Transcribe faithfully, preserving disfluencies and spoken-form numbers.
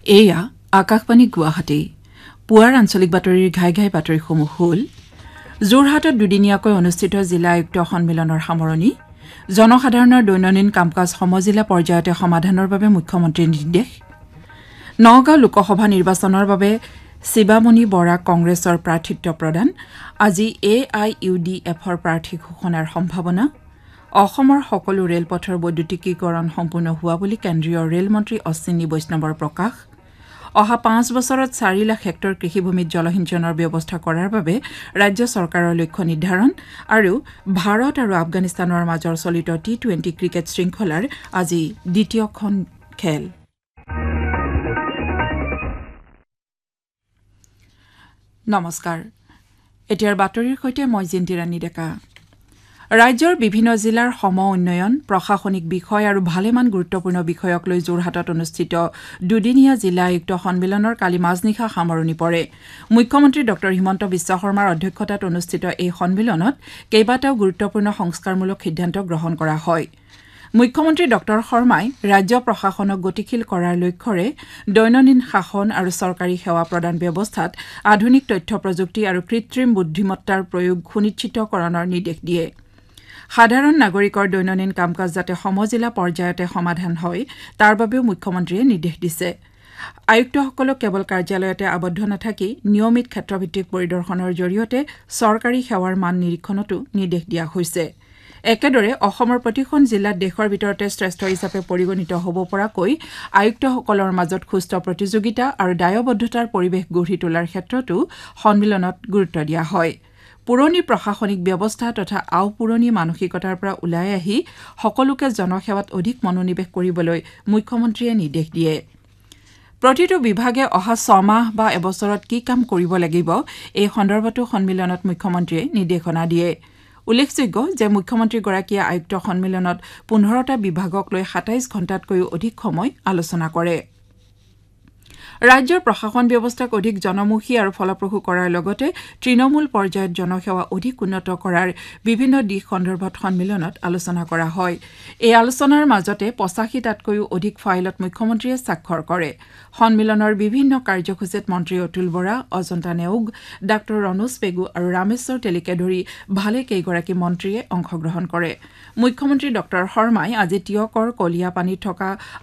এয়া আকাশবাণী গুৱাহাটী পুৱাৰ আঞ্চলিক বাতৰিৰ ঘাই ঘাই বাতৰিসমূহ হ'ল যোৰহাটত দুদিনীয়াকৈ অনুষ্ঠিত জিলা আয়ুক্ত সন্মিলনৰ সামৰণি জনসাধাৰণৰ দৈনন্দিন কাম-কাজ সমজিলা পৰ্যায়তে সমাধানৰ বাবে মুখ্যমন্ত্ৰীৰ নিৰ্দেশ নগাঁও লোকসভা নিৰ্বাচনৰ বাবে শিৱামণি বৰা কংগ্ৰেছৰ প্ৰাৰ্থিত্ব প্ৰদান আজি এ আই ইউ ডি এফৰ প্ৰাৰ্থী ঘোষণাৰ সম্ভাৱনা অসমৰ সকলো ৰেলপথৰ বৈদ্যুতিকীকৰণ সম্পূৰ্ণ হোৱা বুলি কেন্দ্ৰীয় ৰেলমন্ত্ৰী অশ্বিনী বৈষ্ণৱৰ প্ৰকাশ অহা পাঁচ বছৰত চাৰি লাখ হেক্টৰ কৃষিভূমিত জলসিঞ্চনৰ ব্যৱস্থা কৰাৰ বাবে ৰাজ্য চৰকাৰৰ লক্ষ্য নিৰ্ধাৰণ আৰু ভাৰত আৰু আফগানিস্তানৰ মাজৰ চলিত টি টুৱেণ্টি ক্ৰিকেট শৃংখলাৰ আজি দ্বিতীয়খন খেল নমস্কাৰ এতিয়াৰ বাতৰিৰ সৈতে মই জিন্তিৰাণী ডেকা ৰাজ্যৰ বিভিন্ন জিলাৰ সম উন্নয়ন প্ৰশাসনিক বিষয় আৰু ভালেমান গুৰুত্বপূৰ্ণ বিষয়ক লৈ যোৰহাটত অনুষ্ঠিত দুদিনীয়া জিলা আয়ুক্ত সন্মিলনৰ কালি মাজনিশা সামৰণি পৰে মুখ্যমন্ত্ৰী ডক্টৰ হিমন্ত বিশ্ব শৰ্মাৰ অধ্যক্ষতাত অনুষ্ঠিত এই সন্মিলনত কেইবাটাও গুৰুত্বপূৰ্ণ সংস্কাৰমূলক সিদ্ধান্ত গ্ৰহণ কৰা হয় মুখ্যমন্ত্ৰী ডক্টৰ শৰ্মাই ৰাজ্য প্ৰশাসনক গতিশীল কৰাৰ লক্ষ্যৰে দৈনন্দিন শাসন আৰু চৰকাৰী সেৱা প্ৰদান ব্যৱস্থাত আধুনিক তথ্য প্ৰযুক্তি আৰু কৃত্ৰিম বুদ্ধিমত্তাৰ প্ৰয়োগ সুনিশ্চিতকৰণৰ নিৰ্দেশ দিয়ে সাধাৰণ নাগৰিকৰ দৈনন্দিন কাম-কাজ যাতে সমজিলা পৰ্যায়তে সমাধান হয় তাৰ বাবেও মুখ্যমন্ত্ৰীয়ে নিৰ্দেশ দিছে আয়ুক্তসকলক কেৱল কাৰ্যালয়তে আবদ্ধ নাথাকি নিয়মিত ক্ষেত্ৰভিত্তিক পৰিদৰ্শনৰ জৰিয়তে চৰকাৰী সেৱাৰ মান নিৰীক্ষণতো নিৰ্দেশ দিয়া হৈছে একেদৰে অসমৰ প্ৰতিখন জিলাত দেশৰ ভিতৰতে শ্ৰেষ্ঠ হিচাপে পৰিগণিত হ'ব পৰাকৈ আয়ুক্তসকলৰ মাজত সুস্থ প্ৰতিযোগিতা আৰু দায়বদ্ধতাৰ পৰিৱেশ গঢ়ি তোলাৰ ক্ষেত্ৰতো সন্মিলনত গুৰুত্ব দিয়া হয় পুৰণি প্ৰশাসনিক ব্যৱস্থা তথা আও পুৰণি মানসিকতাৰ পৰা ওলাই আহি সকলোকে জনসেৱাত অধিক মনোনিৱেশ কৰিবলৈ মুখ্যমন্ত্ৰীয়ে নিৰ্দেশ দিয়ে প্ৰতিটো বিভাগে অহা ছমাহ বা এবছৰত কি কাম কৰিব লাগিব এই সন্দৰ্ভতো সন্মিলনত মুখ্যমন্ত্ৰীয়ে নিৰ্দেশনা দিয়ে উল্লেখযোগ্য যে মুখ্যমন্ত্ৰীগৰাকীয়ে আয়ুক্ত সন্মিলনত পোন্ধৰটা বিভাগক লৈ সাতাইশ ঘণ্টাতকৈও অধিক সময় আলোচনা কৰে ৰাজ্যৰ প্ৰশাসন ব্যৱস্থাক অধিক জনমুখী আৰু ফলপ্ৰসূ কৰাৰ লগতে তৃণমূল পৰ্যায়ত জনসেৱা অধিক উন্নত কৰাৰ বিভিন্ন দিশ সন্দৰ্ভত সন্মিলনত আলোচনা কৰা হয় এই আলোচনাৰ মাজতে পঁচাশীটাতকৈও অধিক ফাইলত মুখ্যমন্ত্ৰীয়ে স্বাক্ষৰ কৰে সন্মিলনৰ বিভিন্ন কাৰ্যসূচীত মন্ত্ৰী অতুল বৰা অজন্তা নেওগ ডাঃ ৰণোজ পেগু আৰু ৰামেশ্বৰ তেলীকে ধৰি ভালে কেইগৰাকী মন্ত্ৰীয়ে অংশগ্ৰহণ কৰে মুখ্যমন্ত্ৰী ডক্টৰ শৰ্মাই আজি টিয়কৰ কলীয়াপানীত থকা